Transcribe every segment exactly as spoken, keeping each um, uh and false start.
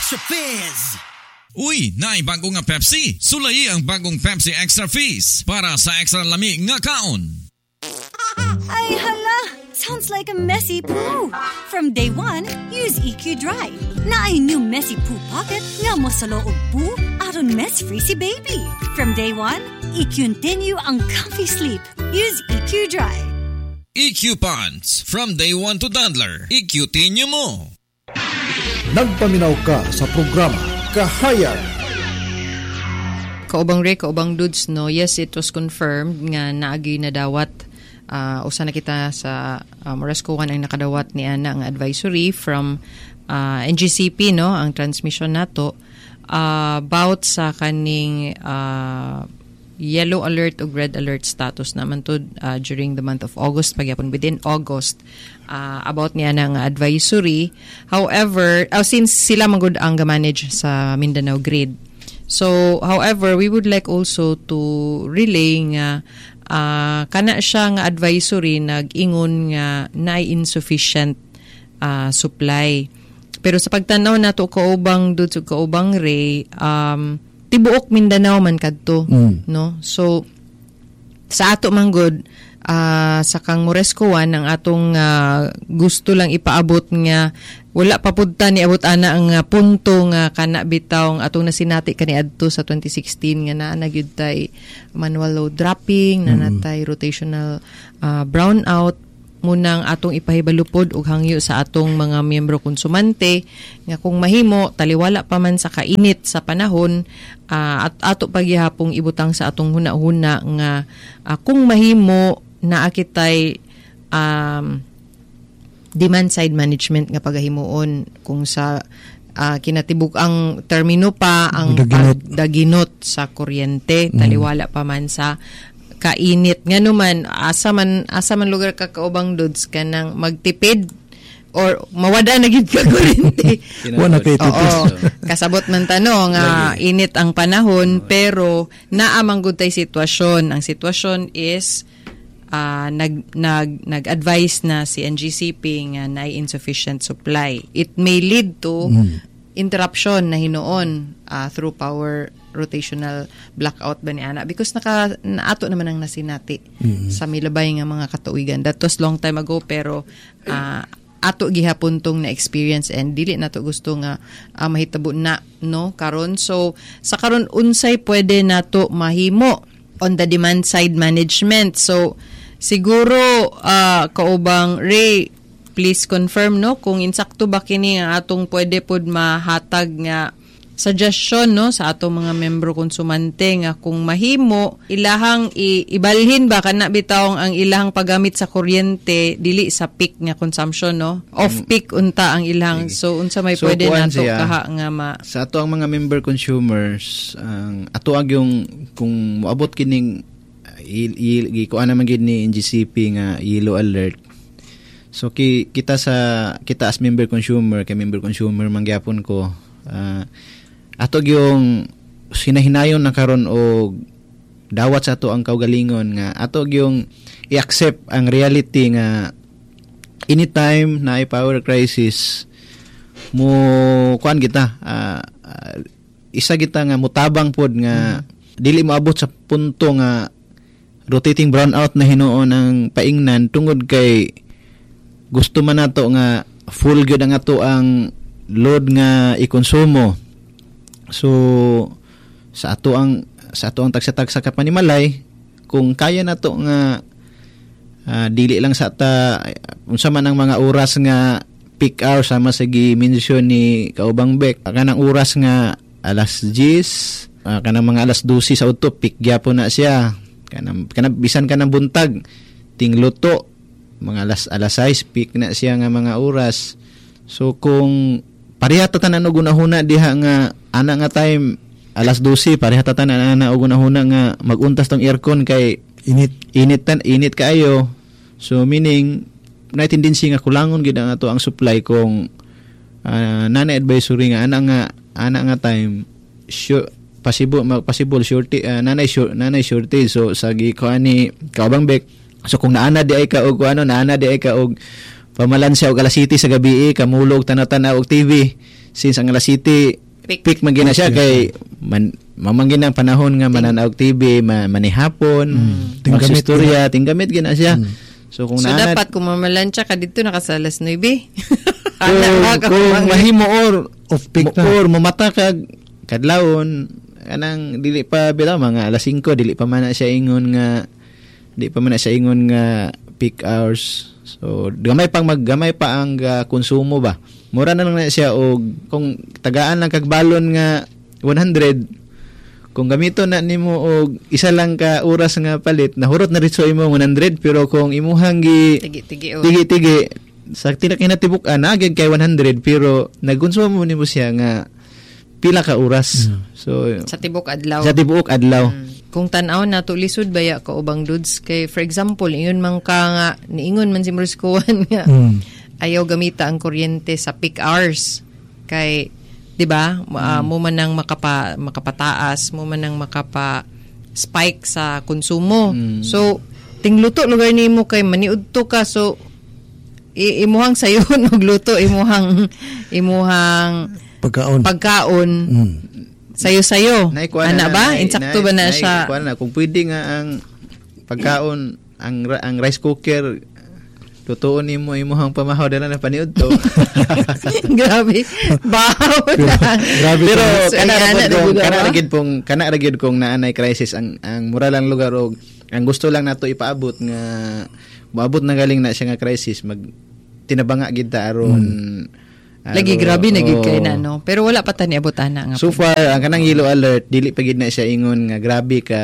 Extra Fizz! Uy, naay bago nga Pepsi. Sulayi ang bagong Pepsi Extra Fizz para sa extra lami nga kaon. Ay, hala! Sounds like a messy poo. From day one, use E Q Dry. Naay new messy poo pocket nga mo sa loob poo aron mess-free si baby. From day one, E Q continue ang comfy sleep. Use E Q Dry. E Q Pants. From day one to toddler. E Q tinyo mo. Nagpaminaw ka sa programa Kahayag. Kaubang Ray, kaubang Dudes, no? Yes, it was confirmed nga naagi na dawat. Uh, usa na kita sa uh, Moresco one ang nakadawat ni Ana ang advisory from uh, N G C P, no? Ang transmission nato uh, about sa kaning uh, yellow alert o red alert status naman to uh, during the month of August, pagyapon within August, uh, about niya ng advisory. However, uh, since sila magud ang manage sa Mindanao grid, so however we would like also to relay nga uh, kana siya nga advisory nag-ingon nga na insufficient uh, supply. Pero sa pagtanaw nato kaubang Dudes ug kaubang Ray, um tibuok Mindanao man kadto, mm. no? So sa ato man gud uh, sa kang Moresco one ang atong uh, gusto lang ipaabot nga wala pa pud ta ni abot ana ang uh, punto nga kana bitaw ang atong nasinati kaniadto sa twenty sixteen nga naa na gyud tay manual load dropping, mm. na natay rotational uh, brownout. Munang atong ipahibalupod og hangyo sa atong mga miyembro konsumante nga kung mahimo taliwala pa man sa kainit sa panahon, uh, at ato pagyahapong ibutang sa atong huna-huna nga uh, kung mahimo naa kitay um, demand side management nga pagahimuon kung sa uh, kinatibuk ang termino pa ang daginot, daginot sa kuryente, taliwala pa man sa kainit nga naman asa man asa man lugar ka kaubang Dudes kanang magtipid or mawada na gid ka kuryente. Wala kay Oo, kasabot man tanong nga init ang panahon pero naa man gud tay sitwasyon. Ang sitwasyon is uh, nag nag nag-advise na si N G C P nga na insufficient supply. It may lead to mm. interruption na hinuon uh, through power rotational blackout ba ni ana because naka naato naman ang nasinati mm-hmm. sa milabay nga mga katuigan. That was long time ago pero uh, ato gihapon tong na experience and dili nato gusto nga uh, mahitabo na no karon. So sa karon unsay pwede nato mahimo on the demand side management. So siguro uh, kaubang Ray, please confirm no kung insakto ba kini nga atong pwede pod mahatag nga suggestion no sa atong mga membro konsumante nga kung mahimo ilahang i- ibalhin ba kana bitawng ang ilahang paggamit sa kuryente dili sa peak nga consumption no off peak unta ang ilang. So unsa may so, pwede nato siya, kaha nga ma sa ato ang mga member consumers ang ato ag yung kung moabot kining gikuan naman gid ni N G C P nga yellow alert. So ki, kita sa kita as member consumer kay member consumer mangyapon ko uh, atog yung sinahinayon na karon og dawat sa ato ang kaugalingon nga atog yung i-accept ang reality nga anytime na ay power crisis mo kuan kita uh, uh, isa kita nga mutabang pod nga mm. dili moabot sa punto nga rotating brownout na hinuon ang paingnan tungod kay gusto man nato nga full gyud ang ato ang load nga ikonsumo. So sa ato ang sa ato ang tagsa-tagsa ka panimalay kung kaya nato nga uh, dili lang sa ta unsa man ang mga oras nga peak hour sama sa gi-mention ni kaubang Bek kanang oras nga alas diyes uh, kanang mga alas dose sa auto peak gyapon na siya kanang kanang bisan kanang buntag tingluto mga alas alas sais peak na siya nga mga oras. So kung pareha ta tanan og unahuna diha nga ana nga time alas dose pareha ta tanan ana og unahuna nga maguntas tong aircon kay init init tan init kaayo. So meaning na tendency nga kulangon gid ang ato ang supply kung uh, nana advisory nga ana nga ana nga time sure possible possible shortage uh, nanay short nanay shortage. So sa gikuan ni kaubang Bek, so kung naana di ay ka og ano naana di ay ka og pamalan siya og alas siyete sa gabi kamulog tanaw-tanaw og T V since ang alas City Peak. peak man gina siya kay man mamangin ang panahon nga mananaog T V ma, manihapon Tinggamit magsistorya tinggamit gina siya. So kung So naanad, dapat kung mamalansya ka dito nakasalas nuebe. kung, kung mahimo or Off peak mo- na. or mamata kag kadlawon anang dili pa bitaw mga alas singko dili pa man na siya ingon nga di pa man na siya ingon nga peak hours. So gamay pang maggamay pa ang uh, konsumo ba. Mura na lang na siya og kung tagaan lang kag balon nga one hundred kung gamito na nimo og isa lang ka oras nga palit nahurot na ritso imo one hundred pero kung imuhang gi Tigi-tigi o. tigi-tigi sa tinakinatibukan na agad kay one hundred pero nagkonsumo nimo siya nga pila ka oras. So Sa tibok adlaw. sa tibuok adlaw. Mm. Kung tan-aw na to lisod baya ka ubang dudes kay for example ingon man ka nga niingon man si Moriscoan nga Mm. ayaw gamita ang kuryente sa peak hours kay 'di ba uh, mo man nang makapa makapataas mo man nang makapa spike sa konsumo. Mm. So tingluto lugar nimo kay maniudto ka so i- imuhang sayon og luto imuhang imuhang Pagkaon. pagkaon Mm. sayo-sayo. Naikuha Ana na, ba? nai- Insakto nai- ba na nai- siya? kuha na kung pwede nga ang pagkaon ang ra- ang rice cooker lutuon nimo imuhang pamahaw dala na paniud to. Grabe. Bahaw na. Grabe. Pero So, kana ayan, ra na, kung naguga kana ba? ra gid pong kana ra gid kung naanay crisis ang ang mura lang lugar og ang gusto lang nato ipaabot nga moabot na galing na siya nga crisis mag tinabanga gid ta aron Lagi aro- grabe na gid kay oo. na no. Pero wala pa tani abotana nga. So far ang kanang yellow alert dili pa gid na siya ingon nga grabe ka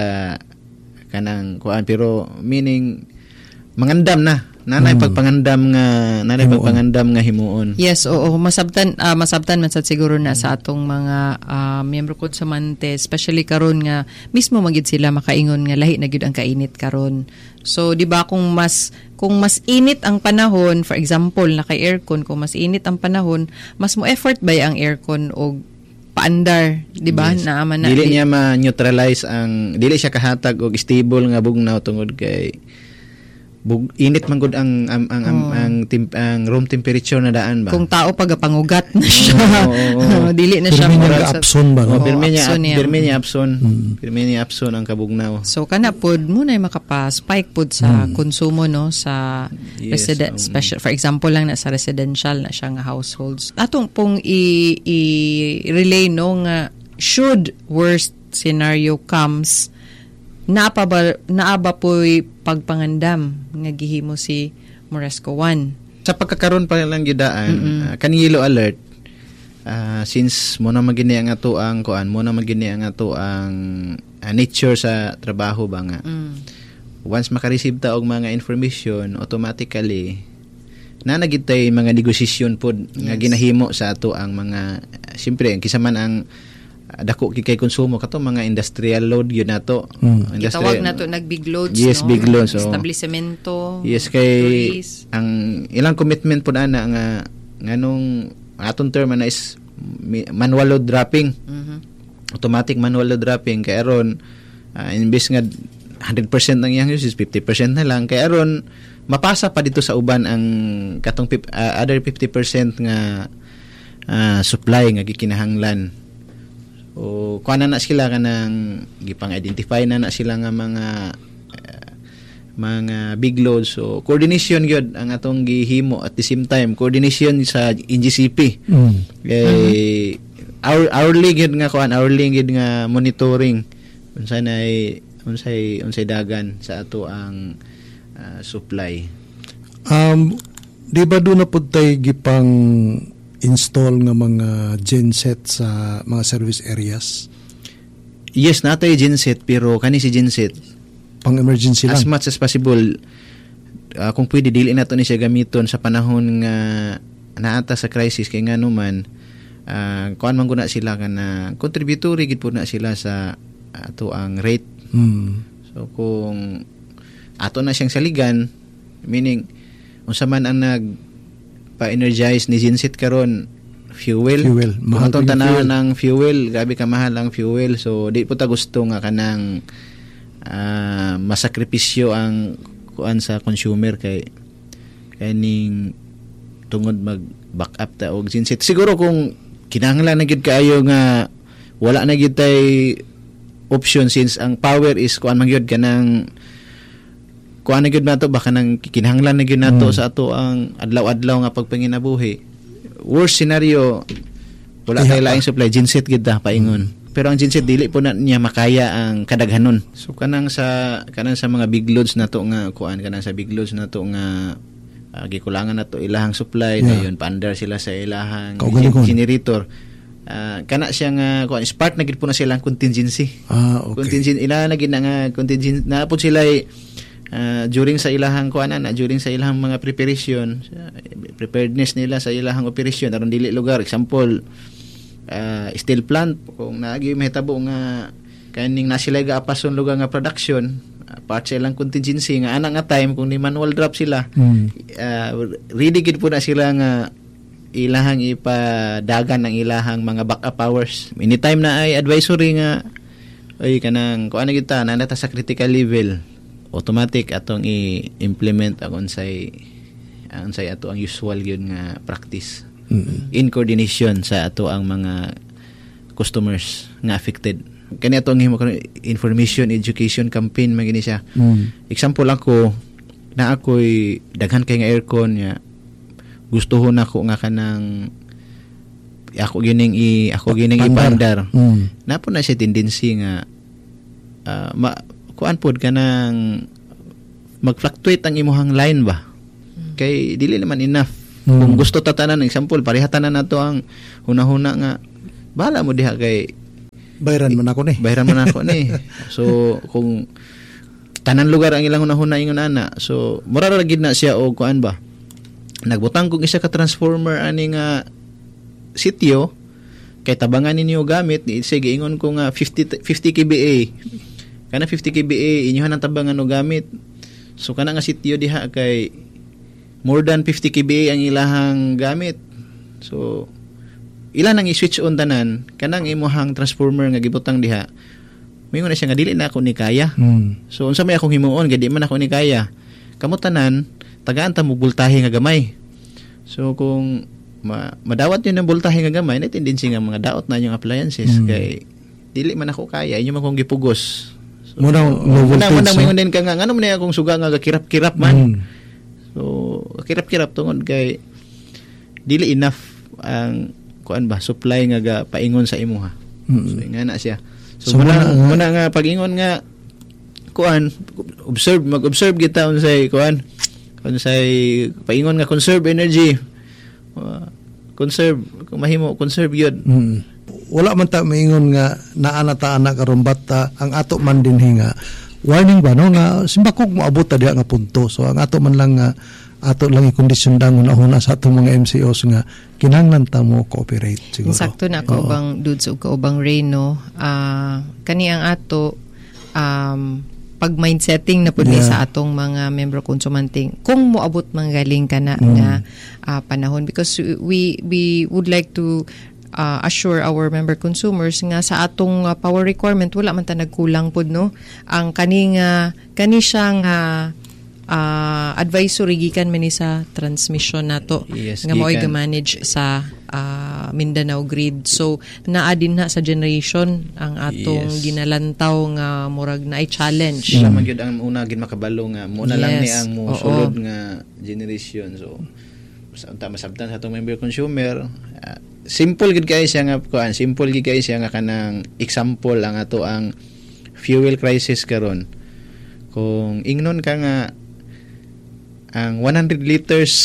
kanang kuan pero meaning mangandam na nanay pagpangandam nga nanay Himuon. pagpangandam nga himuon. Yes, oo, masabtan ah, masabtan man sad siguro na sa atong mga ah, miyembro ko sa Mante, especially karon nga mismo magid sila makaingon nga lahi na gyud ang kainit karon. So di ba kung mas kung mas init ang panahon, for example, na kay aircon, kung mas init ang panahon, mas mo effort ba ang aircon og paandar, di ba? Yes. Naaman na Dili niya ma-neutralize ang dili siya kahatag og stable nga bugnaw tungod kay bug, init man gud ang ang ang, ang, Oh. ang, tim, ang room temperature na daan ba. kung tao pagapangugat na siya. Oo, oo, oo. Dili na Pero siya may murag sa- nag-abson ba? oh, No? birme niya abson niya. birme niya abson. Birme niya abson ang kabugnaw. So kana pod mo na makapa-spike pod sa konsumo no sa Yes, resident um, special for example lang na sa residential na siya nga households. Atong pong i, i-relay no nga should worst scenario comes naapa ba naaba po'y pagpangandam nga gihimo si Moresco one. Sa pagkakaroon pa lang gidaan, uh, kan yellow alert uh, since mo na magini ang ato ang kuan, mo na magini ang ato ang uh, nature sa trabaho ba nga. Mm. Once maka-receive ta og mga information, automatically na nagitay mga negosasyon pod nga ginahimo sa ato ang mga uh, siyempre kisa man ang uh, dako kay kay konsumo kato mga industrial load yun nato. Mm. Gitawag na to nag big loads Yes, no. big loads, oo. Establishmento. Yes kay factories. ang ilang commitment pod ana nga nganong atong term na is mi- manual load dropping. Mhm. Automatic manual load dropping kay aron uh, imbes nga one hundred percent ng iyang use is fifty percent na lang kay aron mapasa pa dito sa uban ang katong pip, uh, other fifty percent nga uh, supply nga gikinahanglan. O kuha na na sila kanang gipang-identify na na sila nga mga uh, mga big loads. So coordination gyud ang atong gihimo at the same time coordination sa N G C P. Mm. Eh our hourly gyud nga kuan hourly gyud nga monitoring unsay nay unsay unsay dagan sa ato ang uh, supply. Um, di ba doon na po tayo gipang install nga mga genset sa mga service areas? Yes, natay genset pero kani si genset Pang emergency lang? as much as possible uh, kung pwede dili nato ni siya gamiton sa panahon nga naata sa crisis kay ngano man uh, kuan man guna sila kana contributory gid pud na sila sa ato ang rate. Mm. So kung ato na siyang saligan, meaning unsa man ang nag pa-energize ni genset karon fuel. Fuel. Mahal Mahal pa yung tanawan fuel. ng fuel, grabe ka mahal ang fuel. So di po ta gusto nga kanang ah, masakripisyo ang kuan sa consumer kay kaning tungod mag back up ta og genset. Siguro kung kinahanglan na gid kaayo nga wala na gid tay option since ang power is kuan man gyud kanang kuan na gyud nato baka nang kinahanglan na gyud nato Mm. sa ato ang adlaw-adlaw nga pagpanginabuhi. Worst scenario, wala Iha kay pa. laing supply, genset gid ta paingon. Pero ang genset dili po na niya makaya ang kadaghanon. So kanang sa kanang sa mga big loads nato nga kuan kanang sa big loads nato nga uh, gikulangan nato ilahang supply Yeah. dayon paandar sila sa ilahang Kaugalingon. generator. Uh, kana siya nga kuan spark na gid po na silang contingency. Ah, okay. Contingent ila na gid na nga contingent na po sila uh, during sa ilahang kuan na during sa ilahang mga preparation sa- preparedness nila sa ilahang operasyon aron dili lugar example uh, steel plant kung naagi mahitabo nga kaning na sila gaapason lugar nga production uh, part sa ilang contingency nga ana nga time kung ni manual drop sila Mm. uh, ready gid po na sila nga ilahang ipadagan ng ilahang mga backup powers. Anytime na ay advisory nga ay kanang kuan na kita na nata sa critical level automatic atong i-implement ang unsay ang unsay ato ang usual yun nga practice Mm. in coordination sa ato ang mga customers nga affected. Kani ato ang himo karon information education campaign magini siya. Mm. Example ako na ako'y daghan kay nga aircon nga gustuhon ako nga kanang ako gining i ako gining ipandar. Mm. Napo na siya tendency nga uh, ma kuan pod kanang mag-fluctuate ang imuhang line ba. Kay dili naman enough. Mm. Kung gusto tatanan example parehatanan nato ang hunahuna nga bala mo diha kay Bayran man ako ni. bayaran man ako ni. So kung tanan lugar ang ilang hunahuna ingon ana. So mura ra gid na siya og kuan ba. Nagbutang kog isa ka transformer ani nga sitio kay tabangan ninyo gamit ni sige ingon ko nga fifty fifty K V A. Kana fifty K V A inyohan ang tabangan og gamit. So kana nga sitio diha kay more than fifty K V A ang ilahang gamit. So ilan ang i-switch on tanan kanang imuhang transformer nga gibutang diha. Moingon na siya nga dili na ako ni kaya. Mm. So unsa may akong himuon kay di man ako ni kaya. Kamo tanan tagaan ta mo voltahe nga gamay. So kung ma, madawat yun ng voltahe nga gamay, na tendency nga mga daot na yung appliances Mm. kay dili man ako kaya inyo man kong gipugos. So, Muna low muna voltage, muna no? moingon din ka nga ngano man akong suga nga kirap-kirap man. Mm. So kirap-kirap tungod kay dili enough ang kuan ba supply nga ga paingon sa imuha. Mm. So nga na siya. So, So, muna, muna- muna nga pag-ingon nga kuan observe mag-observe kita unsay kuan unsay paingon nga conserve energy. Uh, conserve kung mahimo conserve yun. Mm. Wala man ta maingon nga naa na ta anak karon bata ang ato man dinhi nga warning ba no nga simbakog moabot ta diha nga punto. So ang ato man lang nga ato lang i-kondisyon dangon una sa atong mga M C Os nga kinahanglan ta mo cooperate siguro. Sakto na Oo. ako ubang dudes ug kaubang Reno. Ah, kani ang ato um pag mindsetting na pud ni Yeah. sa atong mga member consumanting kung moabot man galing kana Mm. nga ah, panahon because we we would like to uh, assure our member consumers nga sa atong uh, power requirement wala man ta nagkulang pud no ang kaning uh, kani siyang uh, uh, advisory gikan man ni sa transmission nato Yes, nga mo'y gikan. manage sa uh, Mindanao grid. So naa din na sa generation ang atong Yes. ginalantaw nga murag na ay challenge. Siya man gyud ang una gid makabalo nga muna lang ni Yes. ang mo Oo. sulod nga generation. So sa unta masabtan sa atong member consumer uh, simple gid kay siya nga kuan simple gid kay siya nga kanang example ang ato ang fuel crisis karon. Kung ingnon ka nga ang one hundred liters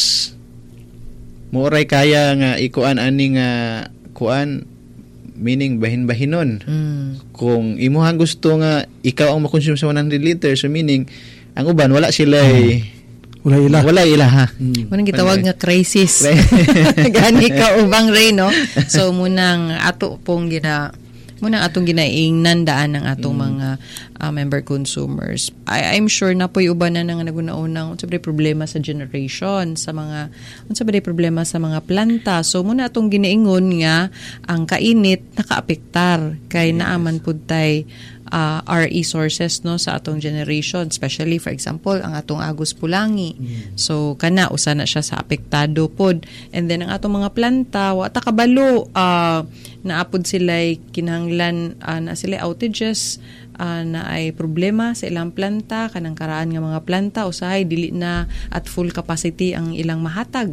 mo oray kaya nga ikuan ani nga kuan meaning bahin-bahinon. Mm. Kung imuhang gusto nga ikaw ang makonsume sa one hundred liters, so meaning ang uban wala sila Wala ila. wala ila ha. Mm. Munang gitawag nga crisis. Gani ka ubang Ray, no? So, munang ato pong gina munang atong ginaingnan daan ng atong Mm. mga uh, member consumers. I, I'm sure na po'y uban na nga nagunaunang unsa ba problema sa generation, sa mga unsa ba problema sa mga planta. So, muna atong ginaingon nga ang kainit nakaapektar kay naaman pud tay uh, R E sources no sa atong generation, especially for example ang atong Agus Pulangi. Mm. So kana usa na siya sa apektado pod. And then ang atong mga planta wa ta kabalo uh, naapod sila kinahanglan uh, na sila outages. Uh, na ay problema sa ilang planta, kanang karaan nga mga planta usahay dili na at full capacity ang ilang mahatag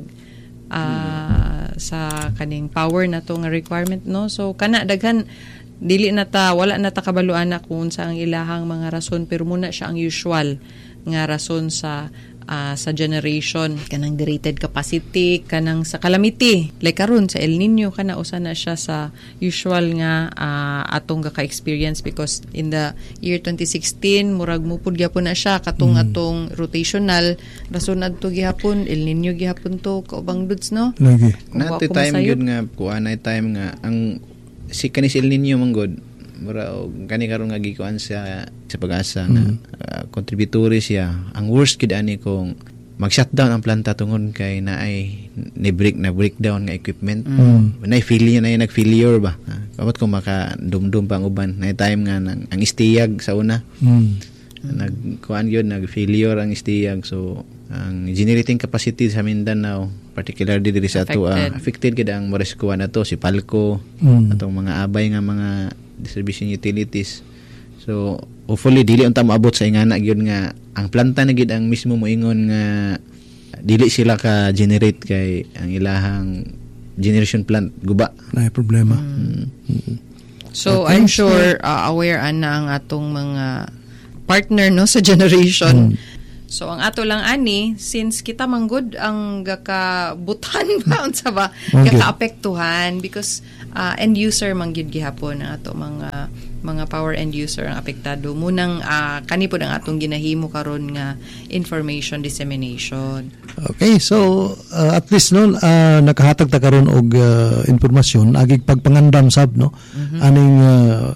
uh, mm. sa kaning power na to nga requirement no. So kana daghan dili na ta wala na ta kabaluan na kung sa ang ilahang mga rason, pero muna siya ang usual nga rason sa uh, sa generation, kanang rated capacity, kanang sa calamity like karon sa El Nino, kana usa na siya sa usual nga uh, atong gaka-experience, because in the year twenty sixteen murag mupud gyapon na siya katong mm. atong rotational rason adto gihapon El Nino gihapon to kaubang dudes no lagi nati time gyud nga kuan ay time nga ang si kanis El Nino manggod mura og kani karon nga gikuan sa sa pag-asa mm. nga uh, contributory siya. Ang worst kid ani kung mag-shutdown ang planta tungod kay naay ni break na breakdown nga equipment. Mm. Nay failure na nag-failure ba. Kapot kung maka-dumdum pa ang uban. Nay time nga nang, ang istiyag sa una. Mm. Nag-kuan yun, nag-failure ang istiyag. So ang generating capacity sa Mindanao, particularly diri sa ato uh, affected gid ang Moriscoan na to, si Palco, mm. atong mga abay nga mga distribution utilities. So hopefully dili unta moabot sa ingana gyud nga ang planta na gid ang mismo moingon nga dili sila ka generate kay ang ilahang generation plant guba na problema. Mm. Mm-hmm. So okay. I'm sure uh, aware ana ang atong mga partner no sa generation. Mm. So ang ato lang ani, since kita manggod ang gakabutan ba unsa ba okay. gakaapektuhan, because uh, end user mangyud gihapon ang ato mga mga power end user ang apektado munang uh, kanipod ang atong ginahimo karon nga information dissemination. Okay, so uh, at least no uh, nakahatag ta karon og uh, informasyon agig pagpangandam sab no mm-hmm. aning uh,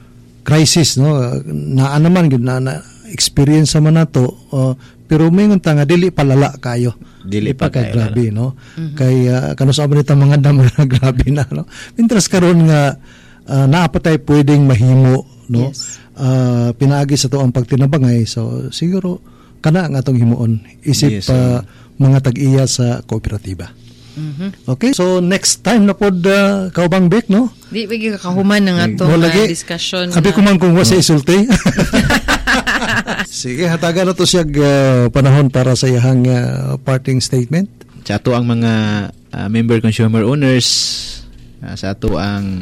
crisis no naa naman gid na, na experience man nato uh, pero mingon ta nga dili palala kayo dili pa kay kayo grabe no mm-hmm. kay uh, kanus abot nita mga dam na grabe na no mintras karon nga uh, naa pa tay pwedeng mahimo no yes. uh, pinaagi sa to ang pagtinabangay, so siguro kana ang atong himuon isip yes, uh, mga tag-iya sa kooperatiba. Mm-hmm. Okay, so next time na pod uh, kaubang bek no di bigi kakahuman ng atong uh, discussion abi ko man kung wasa isulti. Sige, hatagan na to siya uh, panahon para sa iyang uh, parting statement. Sa ato ang mga uh, member consumer owners, uh, sa ato ang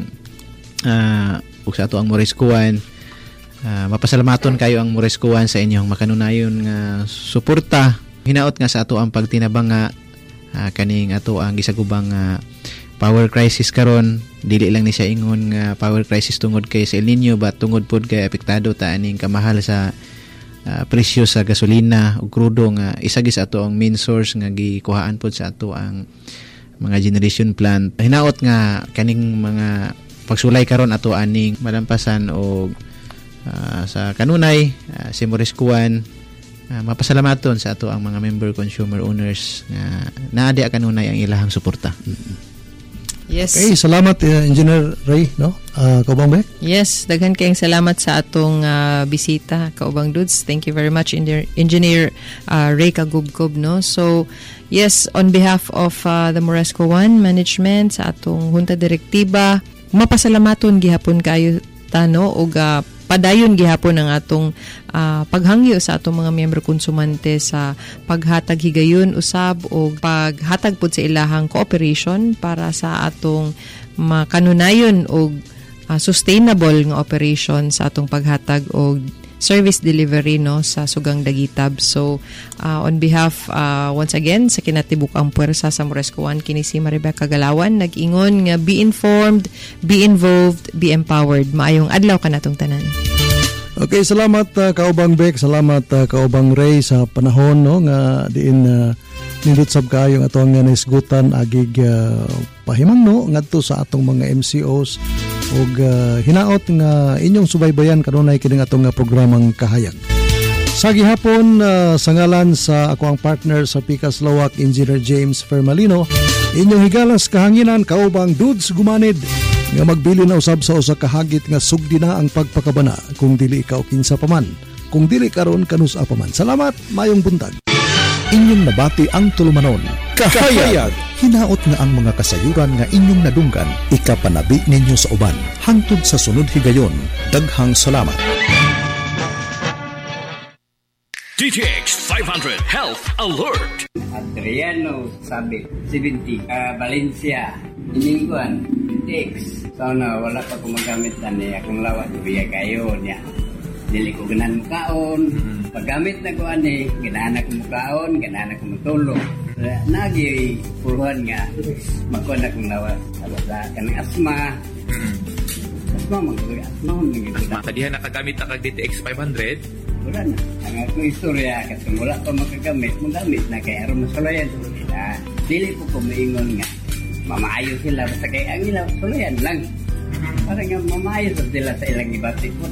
uh, ug sa ato ang Moriscoan, uh, mapasalamaton kayo ang Moriscoan sa inyong makanunayon nga suporta. Hinaot nga sa ato ang pagtinabang nga uh, kaning ato ang gisagubang uh, power crisis karon, dili lang ni siya ingon nga power crisis tungod kay sa El Nino, but tungod pod kay apektado ta aning kamahal sa uh, presyo sa gasolina ug krudo nga isa gis ato ang main source nga gikuhaan pod sa ato ang mga generation plant. Hinaot nga kaning mga pagsulay karon ato aning malampasan og uh, sa kanunay uh, si Moriscoan, uh, mapasalamaton sa ato ang mga member consumer owners nga naa di kanunay ang ilahang suporta. Mm-hmm. Yes. Okay, salamat uh, Engineer Ray, no? Uh, Kaubang Bek? Yes, daghan kayong salamat sa atong uh, bisita, Kaubang Dudes. Thank you very much, Engineer, Engineer uh, Ray Kagubgob, no? So, yes, on behalf of uh, the Moresco One Management, sa atong Junta Direktiba, mapasalamaton gihapon kayo tano og uh, padayon gihapon ang atong uh, paghangyo sa atong mga miyembro konsumante sa paghatag higayon usab o paghatag pod sa ilahang cooperation para sa atong makanunayon og uh, sustainable nga operation sa atong paghatag og service delivery no sa Sugang Dagitab. So uh, on behalf uh, once again sa kinatibuk-ang puwersa sa Moresco One, kini si Maribek Kagalawan nag-ingon nga be informed, be involved, be empowered. Maayong adlaw kanatong tanan. Okay, salamat uh, Kaubang Bek, salamat uh, Kaubang Ray sa panahon no nga diin uh, nindot sab kaayo nga atong nga naisgutan agig uh, pahimangno ngadto sa atong mga M C Os ug uh, hinaot nga inyong subaybayan kanunay kini atong nga programang kahayag. Sa gihapon uh, sa ngalan sa ako ang partner sa Picas Lawak, Engineer James Fermalino, inyong higalas kahanginan Kaubang Dudes Gumanid. nga magbili na usab sa usa ka hagit nga sugdi na ang pagpakabana kung dili ikaw kinsa pa man. Kung dili karon kanus pa man. Salamat, mayong buntag. Inyong nabati ang tulumanon. Kahayag! Hinaot nga ang mga kasayuran nga inyong nadunggan, ikapanabi ninyo sa uban. Hangtod sa sunod higayon. Daghang salamat. D T X five hundred Health Alert. Adriano Sabit, seventy, uh, Valencia, Iningguan, D T X. Sana wala pa ko magamit na niya akong lawat, biya kayo niya. Dili ko ganan mukaon. Paggamit na ko ani, ganahan ako mukaon, ganahan ako matulog. Nagi puluhan nga, magkuhan akong lawat. Sa kanang asma. Asma, mag-asma. Asma, kadihan nakagamit na kag D T X five hundred? Wala na. Ang akong istorya, kasi wala pa makagamit, magamit na kaya aron masulayan sa sila. Dili po ko maingon nga, mamaayo sila, basta kaya ang ilang sulayan lang. Para nga mamaayo sila sa ilang ibati po.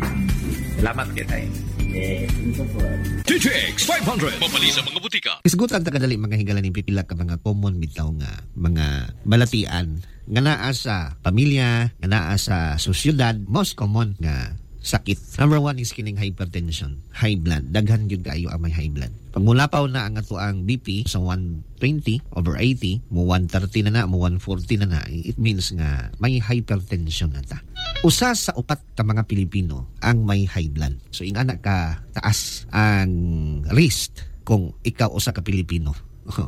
Salamat kay tayo. Eh, ito po. D T X five hundred, mapali sa mga butika. Isgutan ta kadali mga higalan ni pipila ka mga common bitaw nga mga balatian nga naa sa pamilya, nga naa sa sosyedad, most common nga sakit. Number one is kining hypertension, high blood. Daghan gyud kaayo ang may high blood. Pag mulapaw na ang ato ang B P sa one twenty over eighty, mo one thirty na na, mo one forty na na, it means nga may hypertension na ta. Usa sa upat ka mga Pilipino ang may high blood. So ingana ka taas ang risk kung ikaw usa ka Pilipino.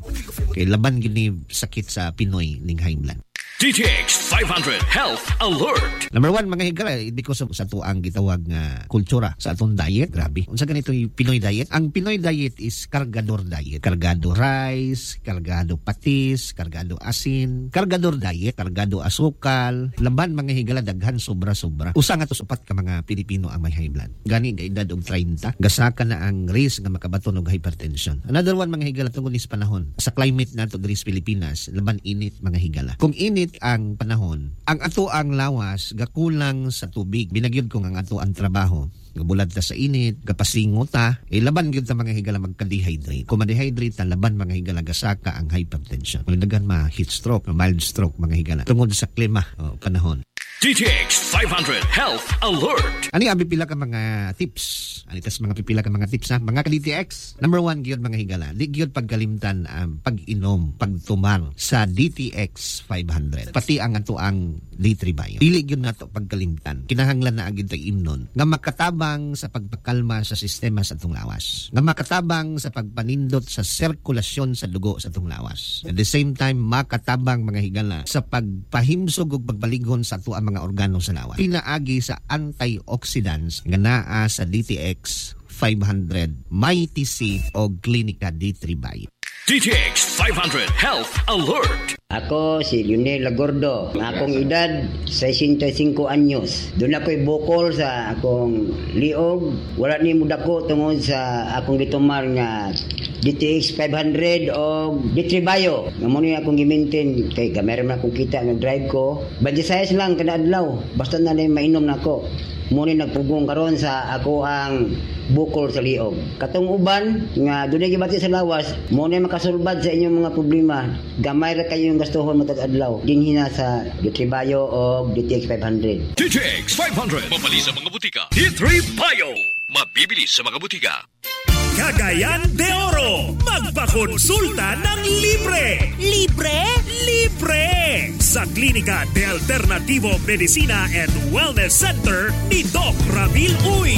Kay laban gini sakit sa Pinoy ning high blood. D T X five hundred Health Alert. Number one, mga higala, because of sa ito ang gitawag nga kultura sa atong diet. Grabe. Unsa ganito yung Pinoy diet? Ang Pinoy diet is kargador diet. Kargado rice, kargado patis, kargado asin, kargador diet, kargado asukal. Laban mga higala, daghan sobra-sobra. Usa nga to upat ka mga Pilipino ang may high blood. Gani ga edad og thirty, gasaka na ang risk nga makabaton og hypertension. Another one mga higala tungod ni panahon. Sa climate nato diri sa Pilipinas, laban init mga higala. Kung init ang panahon, ang ato ang lawas gakulang sa tubig. Binagyod ko ang ato ang trabaho. Gabulad ta sa init, gapasingot ta, eh laban gyud ta mga higala magka-dehydrate. Kung ma-dehydrate ta, laban mga higala gasaka ang hypertension. Magdagan ma heat stroke, mild stroke mga higala. Tungod sa klima o panahon. D T X five hundred Health Alert. Ani abi pila ka mga tips? Ani tas mga pipila ka mga tips ha. Mga ka-D T X, number one gyud mga higala. Di gyud pagkalimtan ang um, pag-inom, pagtumar sa D T X five hundred. Pati ang ato ang D three Bio. Dili gyud nato pagkalimtan. Kinahanglan na agid tay imnon nga makatabang sa pagpakalma sa sistema sa atong lawas. Nga makatabang sa pagpanindot sa sirkulasyon sa dugo sa atong lawas. At the same time makatabang mga higala sa pagpahimsog ug pagbaligon sa ato mga organo sa lawas. Pinaagi sa antioxidants nga naa sa D T X five hundred, may T C o Clinica D three Bio. D T X five hundred Health Alert. Ako si Lionel Lagordo. Ang akong edad sixty-five anyos. Doon ako'y bukol sa akong liog. Wala ni mudako tungod sa akong gitumar nga D T X five hundred o D three Bio. Nga muna akong gimintin. Kay gamera man akong kita nga drive ko. twenty-six lang kada adlaw. Basta na lang mainom na ako. Muna nagpugong karon sa ako ang bukol sa liog. Katong uban nga dunay gibati sa lawas, muna makasulbad sa inyong mga problema. Gamay ra kayo yung gastuhon matag adlaw. Dinhi na sa D three Bio o D T X five hundred. D T X five hundred, mapali sa mga butika. D three Bio, mabibili sa mga butika. Cagayan de Oro, magpakonsulta ng libre. Libre? Libre! Sa Klinika de Alternativo Medicina and Wellness Center ni Doc Ramil Uy.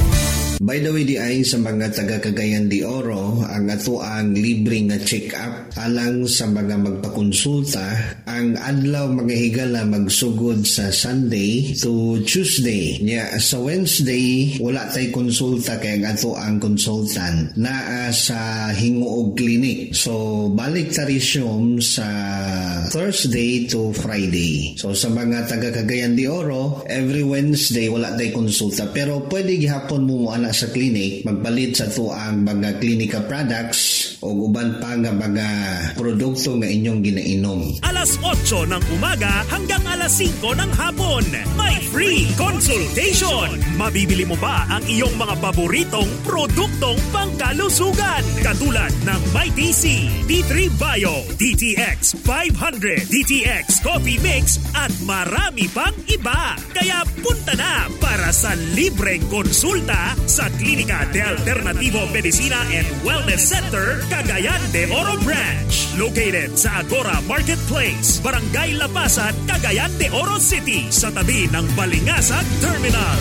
By the way, di ay sa mga taga Cagayan de Oro, ang ato ang libre nga check-up alang sa mga magpakonsulta. Ang adlaw mga higala magsugod sa Sunday to Tuesday. Nya sa Wednesday, wala tay konsulta kay ang ato ang consultant naa sa Hinguog Clinic. So, balik ta resume sa Thursday to Friday. So, sa mga taga Cagayan de Oro, every Wednesday wala tay konsulta. Pero pwede gihapon mo mo sa clinic, magpalit sa to ang mga klinika products o uban pa nga mga produkto nga inyong ginainom. Alas otso ng umaga hanggang alas singko ng hapon. May free consultation. Mabibili mo ba ang iyong mga paboritong produktong pangkalusugan katulad ng MyTC, D three Bio, D T X five hundred, D T X Coffee Mix at marami pang iba. Kaya punta na para sa libreng konsulta sa Klinika de Alternativo Medicina and Wellness Center, Cagayan de Oro Branch. Located sa Agora Marketplace, Barangay Lapasan, Cagayan de Oro City, sa tabi ng Balingasag Terminal.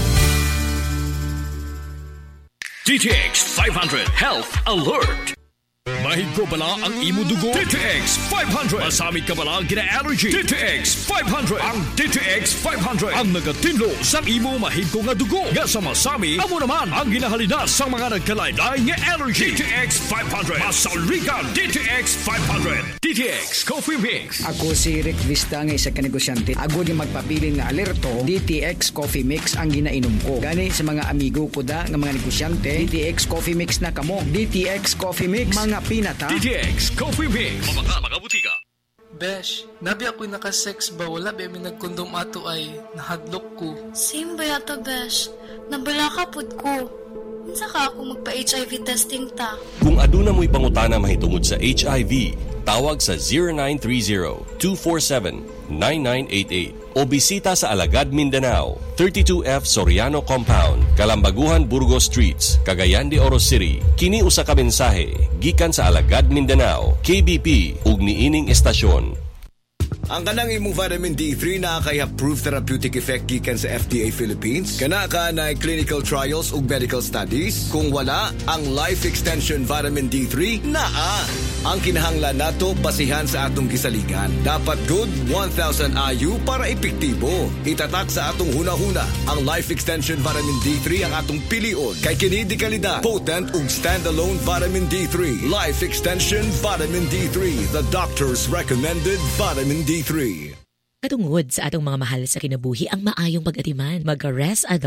D T X five hundred Health Alert. Mahigko bala ang imo dugo? D T X five hundred. Masamit ka bala gina-allergy? D T X five hundred. Ang D T X five hundred ang nagatinlo sa imo mahigko nga dugo. Nga sa masami, amo naman ang ginahalinas sa mga nagkalain-lain nga allergy. D T X five hundred. Masalrikan D T X five hundred. D T X Coffee Mix. Ako si Rick Vista nga isa ka negosyante. Ako di magpabilin nga alerto, D T X Coffee Mix ang ginainom ko. Gani sa mga amigo ko da nga mga negosyante, D T X Coffee Mix na kamo. D T X Coffee Mix, mga pinata. D T X Coffee Mix. Mabaka mga butika. Besh, nabi ako'y nakasex ba? Wala ba may nagkondom ato ay nahadlok ko. Same ba yato, Besh? Nabala ka pud ko. Unsa ka ako magpa-H I V testing ta? Kung aduna mo'y pangutana mahitungod sa H I V, tawag sa zero nine three zero, two four seven, nine nine eight eight o bisita sa Alagad, Mindanao, thirty-two F Soriano Compound, Kalambaguhan, Burgos Streets, Cagayan de Oro City. Kini usa ka mensahe gikan sa Alagad, Mindanao, K B P ug niining estasyon. Ang kanang imong vitamin D three na kay approved therapeutic effect gikan sa F D A Philippines. Kana ka na clinical trials ug medical studies. Kung wala, ang Life Extension Vitamin D three naa. Ang kinahanglan nato basihan sa atong gisaligan. Dapat good one thousand I U para epektibo. Itatak sa atong hunahuna. Ang Life Extension Vitamin D three ang atong pilion. Kay kini di kalidad, potent ug standalone vitamin D three. Life Extension Vitamin D three, the doctor's recommended vitamin D three. Katungod sa atong mga mahal sa kinabuhi ang maayong pag-atiman. Mag-rest